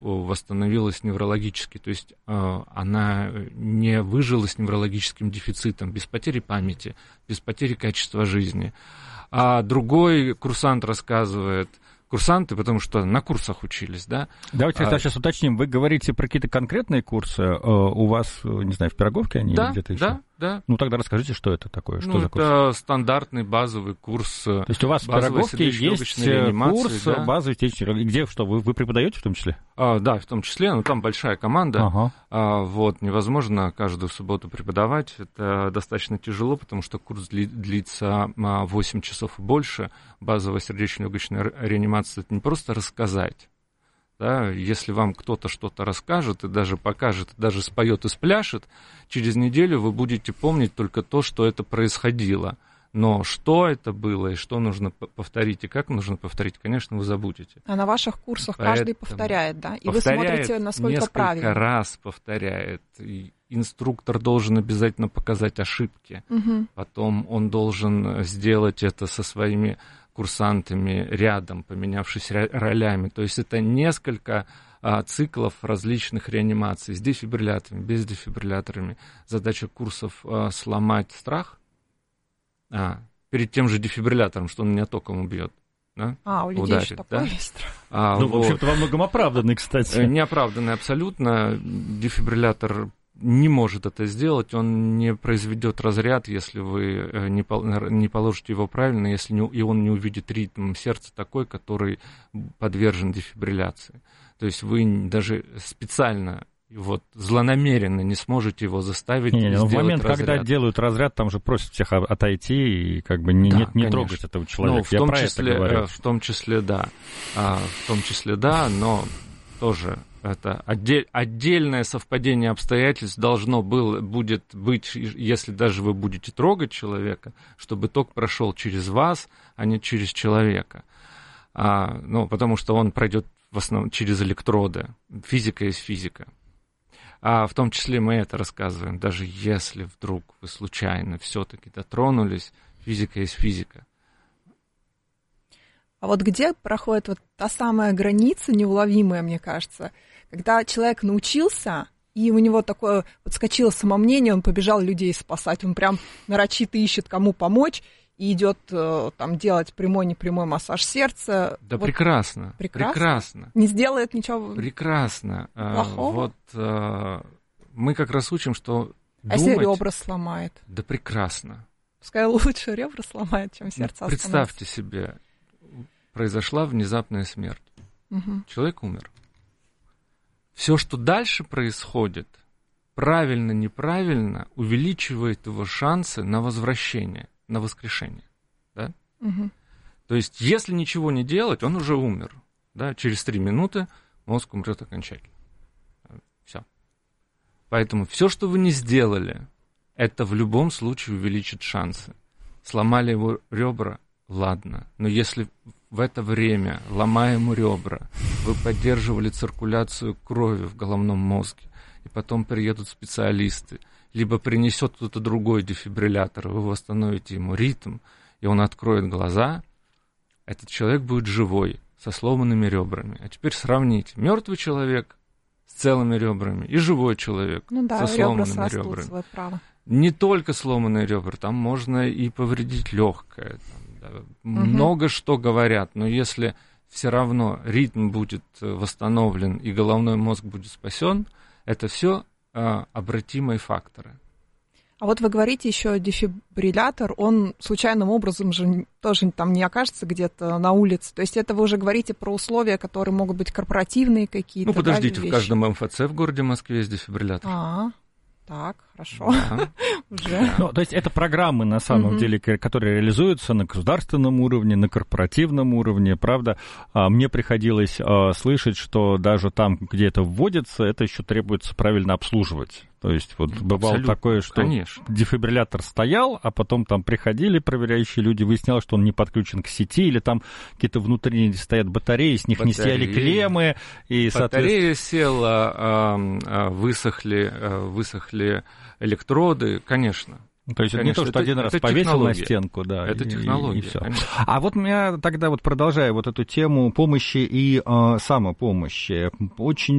восстановилась неврологически, то есть она не выжила с неврологическим дефицитом, без потери памяти, без потери качества жизни. А другой курсант рассказывает, курсанты, потому что на курсах учились, да? Давайте тогда сейчас уточним, вы говорите про какие-то конкретные курсы, у вас, не знаю, в Пироговке они или где-то еще? Да. Ну, тогда расскажите, что это такое, что за курс? Это стандартный базовый курс. То есть у вас в Пироговке есть курс базовой сердечно-легочной, где, что, вы преподаете в том числе? Да, в том числе, но там большая команда, невозможно каждую субботу преподавать, это достаточно тяжело, потому что курс длится 8 часов и больше, базовая сердечно-легочная реанимация, это не просто рассказать. Да, если вам кто-то что-то расскажет и даже покажет, и даже споет и спляшет, через неделю вы будете помнить только то, что это происходило. Но что это было, и что нужно повторить, и как нужно повторить, конечно, вы забудете. А на ваших курсах каждый повторяет, да? И вы смотрите, насколько правильно. Несколько раз повторяет. И инструктор должен обязательно показать ошибки. Потом он должен сделать это со своими курсантами рядом, поменявшись ролями. То есть это несколько циклов различных реанимаций с дефибрилляторами, без дефибрилляторами. Задача курсов сломать страх перед тем же дефибриллятором, что он меня током убьет. Да? У людей ударит, еще такое есть. В общем-то, во многом оправданный, кстати. Неоправданный абсолютно. Дефибриллятор не может это сделать, он не произведет разряд, если вы не положите его правильно, если и он не увидит ритм сердца такой, который подвержен дефибрилляции. То есть вы даже специально, злонамеренно не сможете его заставить сделать в момент, разряд. когда делают разряд, там же просят всех отойти и как бы не трогать этого человека. В том числе, но тоже это отдельное совпадение обстоятельств будет быть, если даже вы будете трогать человека, чтобы ток прошел через вас, а не через человека. Потому что он пройдет в основном через электроды. Физика есть физика. В том числе мы это рассказываем. Даже если вдруг вы случайно все-таки дотронулись, физика есть физика. А вот где проходит та самая граница неуловимая, мне кажется, когда человек научился, и у него такое подскочило самомнение, он побежал людей спасать, он прям нарочито ищет, кому помочь, и идет там делать прямой-непрямой массаж сердца. Да прекрасно. Не сделает ничего прекрасно. Плохого? Мы как раз учим, что думать... если ребра сломает? Да прекрасно. Пускай лучше ребра сломает, чем сердце остановится. Представьте себе, произошла внезапная смерть. Человек умер. Все, что дальше происходит, правильно, неправильно, увеличивает его шансы на возвращение, на воскрешение. Да? То есть, если ничего не делать, он уже умер. Да? Через 3 минуты мозг умрет окончательно. Все. Поэтому все, что вы не сделали, это в любом случае увеличит шансы. Сломали его ребра, ладно. Но если в это время, ломая ему ребра, вы поддерживали циркуляцию крови в головном мозге, и потом приедут специалисты, либо принесет кто-то другой дефибриллятор, вы восстановите ему ритм, и он откроет глаза, этот человек будет живой, со сломанными ребрами. А теперь сравните. Мертвый человек с целыми ребрами и живой человек со сломанными ребрами. Свое право. Не только сломанные ребра, там можно и повредить легкое. Много что говорят, но если все равно ритм будет восстановлен и головной мозг будет спасен, это все обратимые факторы. А вот вы говорите еще дефибриллятор, он случайным образом же тоже там не окажется где-то на улице. То есть это вы уже говорите про условия, которые могут быть корпоративные какие-то. Подождите, в каждом МФЦ в городе Москве есть дефибриллятор. Так, хорошо. То есть это программы, на самом деле, которые реализуются на государственном уровне, на корпоративном уровне, правда. Мне приходилось слышать, что даже там, где это вводится, это еще требуется правильно обслуживать. То есть бывало такое, что дефибриллятор стоял, а потом там приходили проверяющие люди, выяснялось, что он не подключен к сети, или там какие-то внутренние стоят батареи, с них не сняли клеммы. Батарея села, высохли электроды, конечно. То есть, конечно, не то, что один раз повесил на стенку, да. Это технология. И все. А вот меня тогда, вот продолжая вот эту тему помощи и самопомощи, очень